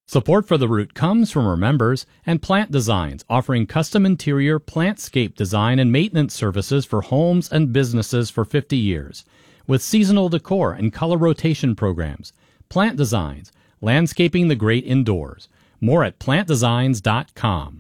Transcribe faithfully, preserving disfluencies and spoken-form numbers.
Support for The Root comes from our members and Plant Designs, offering custom interior plantscape design and maintenance services for homes and businesses for fifty years. With seasonal decor and color rotation programs. Plant Designs, landscaping the great indoors. More at plant designs dot com.